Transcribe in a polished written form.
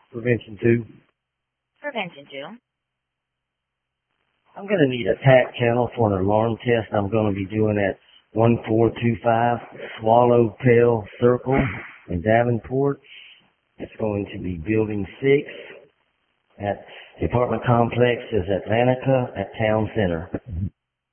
Prevention 2. Prevention 2. I'm going to need a TAC channel for an alarm test I'm going to be doing at 1425 Swallowtail Circle in Davenport. It's going to be Building 6 at the apartment complex is Atlantica at Town Center.